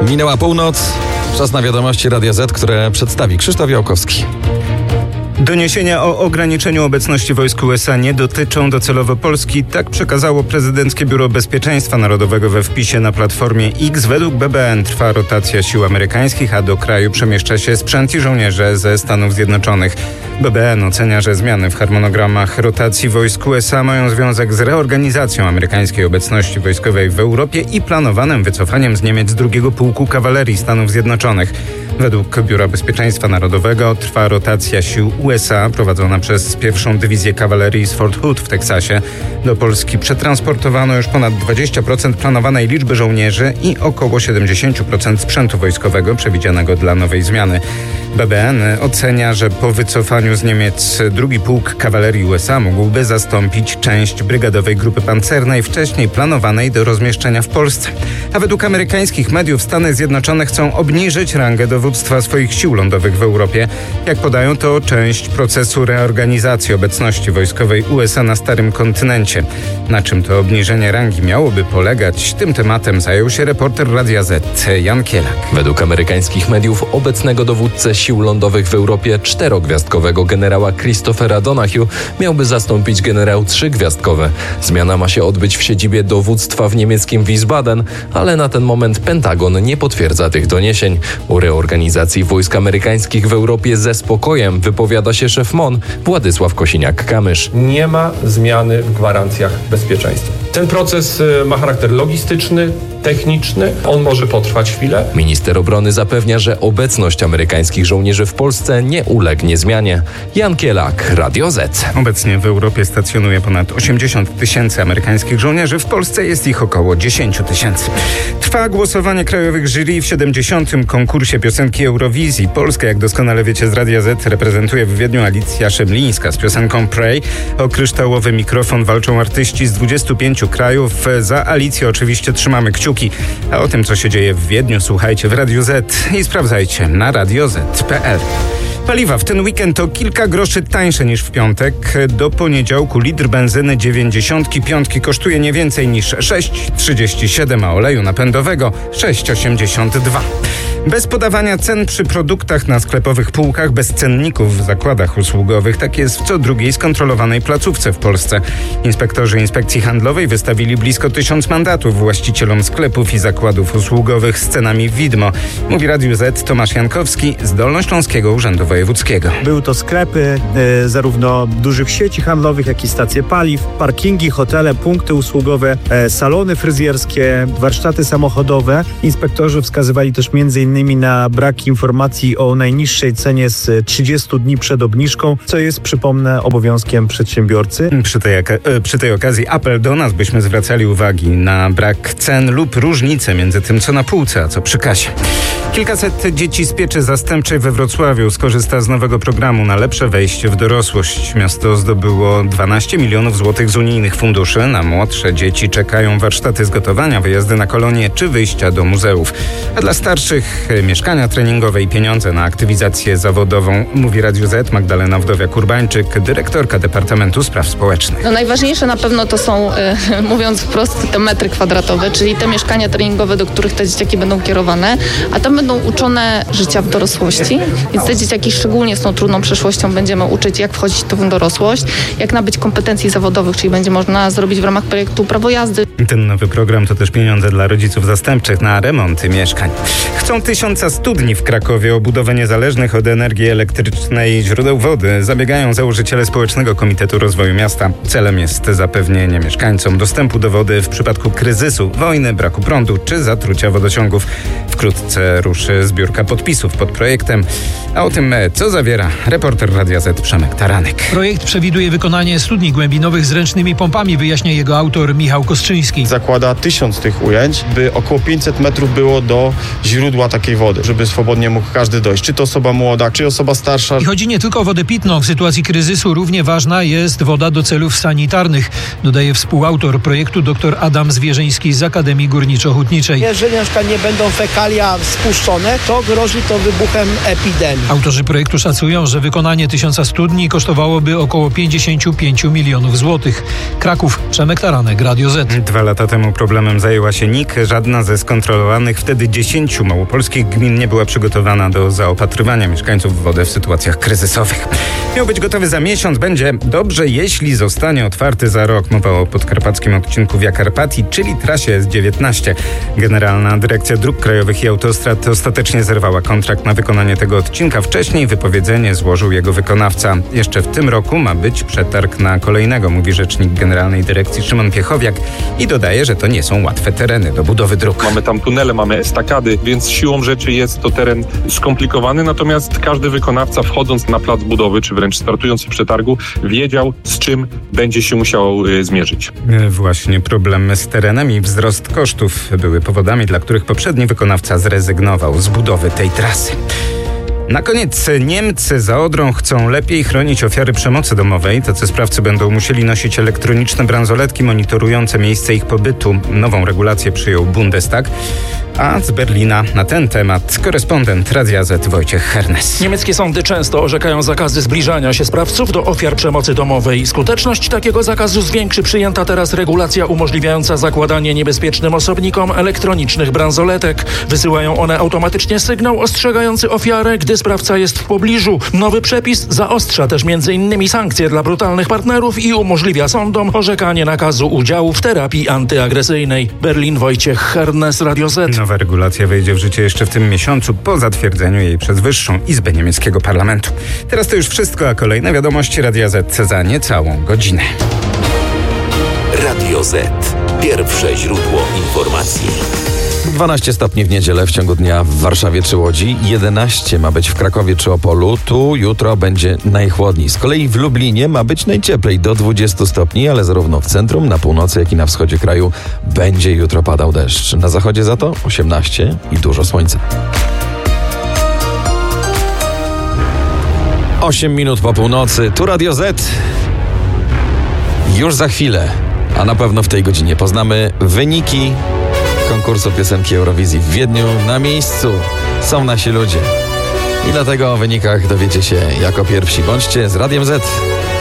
Minęła północ, czas na wiadomości Radia Z, które przedstawi Krzysztof Jałkowski. Doniesienia o ograniczeniu obecności wojsk USA nie dotyczą docelowo Polski. Tak przekazało Prezydenckie Biuro Bezpieczeństwa Narodowego we wpisie na Platformie X. Według BBN trwa rotacja sił amerykańskich, a do kraju przemieszcza się sprzęt i żołnierze ze Stanów Zjednoczonych. BBN ocenia, że zmiany w harmonogramach rotacji wojsk USA mają związek z reorganizacją amerykańskiej obecności wojskowej w Europie i planowanym wycofaniem z Niemiec drugiego pułku kawalerii Stanów Zjednoczonych. Według Biura Bezpieczeństwa Narodowego trwa rotacja sił USA prowadzona przez pierwszą dywizję kawalerii z Fort Hood w Teksasie. Do Polski przetransportowano już ponad 20% planowanej liczby żołnierzy i około 70% sprzętu wojskowego przewidzianego dla nowej zmiany. BBN ocenia, że po wycofaniu z Niemiec drugi pułk kawalerii USA mógłby zastąpić część brygadowej grupy pancernej wcześniej planowanej do rozmieszczenia w Polsce. A według amerykańskich mediów Stany Zjednoczone chcą obniżyć rangę dowództwa swoich sił lądowych w Europie. Jak podają, to część procesu reorganizacji obecności wojskowej USA na starym kontynencie. Na czym to obniżenie rangi miałoby polegać? Tym tematem zajął się reporter Radia Z Jan Kielak. Według amerykańskich mediów obecnego dowódcę sił lądowych w Europie 4-gwiazdkowego generała Christophera Donahue miałby zastąpić generał 3-gwiazdkowy. Zmiana ma się odbyć w siedzibie dowództwa w niemieckim Wiesbaden, ale na ten moment Pentagon nie potwierdza tych doniesień. O reorganizacji wojsk amerykańskich w Europie ze spokojem wypowiada się szef MON Władysław Kosiniak-Kamysz. Nie ma zmiany w gwarancjach bezpieczeństwa. Ten proces ma charakter logistyczny, techniczny. On może potrwać chwilę. Minister obrony zapewnia, że obecność amerykańskich żołnierzy w Polsce nie ulegnie zmianie. Jan Kielak, Radio Z. Obecnie w Europie stacjonuje ponad 80 000 amerykańskich żołnierzy. W Polsce jest ich około 10 000. Trwa głosowanie krajowych jury w 70. konkursie piosenki Eurowizji. Polskę, jak doskonale wiecie z Radia Z, reprezentuje w Wiedniu Alicja Szemlińska z piosenką Pray. O kryształowy mikrofon walczą artyści z 25 krajów. Za Alicję oczywiście trzymamy kciuki. A o tym, co się dzieje w Wiedniu, słuchajcie w Radiu Z i sprawdzajcie na radioz.pl. Paliwa w ten weekend to kilka groszy tańsze niż w piątek. Do poniedziałku litr benzyny 95 kosztuje nie więcej niż 6,37, a oleju napędowego 6,82. Bez podawania cen przy produktach na sklepowych półkach, bez cenników w zakładach usługowych. Tak jest w co drugiej skontrolowanej placówce w Polsce. Inspektorzy Inspekcji Handlowej wystawili blisko 1000 mandatów właścicielom sklepów i zakładów usługowych z cenami widmo. Mówi Radiu Z Tomasz Jankowski z Dolnośląskiego Urzędu Wojewódzkiego. Były to sklepy zarówno dużych sieci handlowych, jak i stacje paliw, parkingi, hotele, punkty usługowe, salony fryzjerskie, warsztaty samochodowe. Inspektorzy wskazywali też m.in. na brak informacji o najniższej cenie z 30 dni przed obniżką, co jest, przypomnę, obowiązkiem przedsiębiorcy. Przy tej okazji apel do nas, byśmy zwracali uwagi na brak cen lub różnice między tym, co na półce, a co przy kasie. Kilkaset dzieci z pieczy zastępczej we Wrocławiu skorzysta z nowego programu na lepsze wejście w dorosłość. Miasto zdobyło 12 milionów złotych z unijnych funduszy. Na młodsze dzieci czekają warsztaty z gotowania, wyjazdy na kolonie czy wyjścia do muzeów. A dla starszych mieszkania treningowe i pieniądze na aktywizację zawodową, mówi Radiu Z Magdalena Wdowiak-Urbańczyk, dyrektorka Departamentu Spraw Społecznych. Najważniejsze na pewno to są, mówiąc wprost, te metry kwadratowe, czyli te mieszkania treningowe, do których te dzieciaki będą kierowane, a tam będą uczone życia w dorosłości, więc te dzieciaki szczególnie z tą trudną przeszłością będziemy uczyć, jak wchodzić w tą dorosłość, jak nabyć kompetencji zawodowych, czyli będzie można zrobić w ramach projektu prawo jazdy. Ten nowy program to też pieniądze dla rodziców zastępczych na remonty mieszkań. Chcą 1000 studni w Krakowie, o budowę niezależnych od energii elektrycznej źródeł wody. Zabiegają założyciele Społecznego Komitetu Rozwoju Miasta. Celem jest zapewnienie mieszkańcom dostępu do wody w przypadku kryzysu, wojny, braku prądu czy zatrucia wodociągów. Wkrótce ruszy zbiórka podpisów pod projektem. A o tym, co zawiera reporter Radia Z Przemek Taranek. Projekt przewiduje wykonanie studni głębinowych z ręcznymi pompami, wyjaśnia jego autor Michał Kostrzyński. Zakłada 1000 tych ujęć, by około 500 metrów było do źródła takiej wody, żeby swobodnie mógł każdy dojść. Czy to osoba młoda, czy osoba starsza. I chodzi nie tylko o wodę pitną. W sytuacji kryzysu równie ważna jest woda do celów sanitarnych, dodaje współautor projektu dr Adam Zwierzyński z Akademii Górniczo-Hutniczej. Jeżeli na przykład nie będą fekalia spuszczone, to grozi to wybuchem epidemii. Autorzy projektu szacują, że wykonanie 1000 studni kosztowałoby około 55 milionów złotych. Kraków, Przemek Taranek, Radio Z. 2 lata temu problemem zajęła się NIK. Żadna ze skontrolowanych wtedy 10 małopolskich gmin nie była przygotowana do zaopatrywania mieszkańców w wodę w sytuacjach kryzysowych. Miał być gotowy za miesiąc. Będzie dobrze, jeśli zostanie otwarty za rok. Mowa o podkarpackim odcinku Via Carpatii, czyli trasie S19. Generalna Dyrekcja Dróg Krajowych i Autostrad ostatecznie zerwała kontrakt na wykonanie tego odcinka. Wcześniej wypowiedzenie złożył jego wykonawca. Jeszcze w tym roku ma być przetarg na kolejnego, mówi rzecznik Generalnej Dyrekcji Szymon Piechowiak i dodaje, że to nie są łatwe tereny do budowy dróg. Mamy tam tunele, mamy estakady, więc siłą rzeczy jest to teren skomplikowany, natomiast każdy wykonawca wchodząc na plac budowy, czy wręcz startując w przetargu, wiedział, z czym będzie się musiał zmierzyć. Właśnie problemy z terenem i wzrost kosztów były powodami, dla których poprzedni wykonawca zrezygnował z budowy tej trasy. Na koniec Niemcy za Odrą chcą lepiej chronić ofiary przemocy domowej. Tacy sprawcy będą musieli nosić elektroniczne bransoletki monitorujące miejsce ich pobytu. Nową regulację przyjął Bundestag. A z Berlina na ten temat korespondent Radia Z Wojciech Hernes. Niemieckie sądy często orzekają zakazy zbliżania się sprawców do ofiar przemocy domowej. Skuteczność takiego zakazu zwiększy przyjęta teraz regulacja umożliwiająca zakładanie niebezpiecznym osobnikom elektronicznych bransoletek. Wysyłają one automatycznie sygnał ostrzegający ofiarę, gdy sprawca jest w pobliżu. Nowy przepis zaostrza też m.in. sankcje dla brutalnych partnerów i umożliwia sądom orzekanie nakazu udziału w terapii antyagresyjnej. Berlin, Wojciech Hernes, Radio Z. Nowa regulacja wejdzie w życie jeszcze w tym miesiącu po zatwierdzeniu jej przez Wyższą Izbę niemieckiego parlamentu. Teraz to już wszystko, a kolejne wiadomości Radia Z za niecałą godzinę. Radio Z. Pierwsze źródło informacji. 12 stopni w niedzielę w ciągu dnia w Warszawie czy Łodzi, 11 ma być w Krakowie czy Opolu, tu jutro będzie najchłodniej. Z kolei w Lublinie ma być najcieplej, do 20 stopni, ale zarówno w centrum, na północy, jak i na wschodzie kraju będzie jutro padał deszcz. Na zachodzie za to 18 i dużo słońca. 8 minut po północy, tu Radio Z. Już za chwilę, a na pewno w tej godzinie poznamy wyniki konkursu piosenki Eurowizji w Wiedniu. Na miejscu są nasi ludzie. I dlatego o wynikach dowiecie się jako pierwsi. Bądźcie z Radiem Z.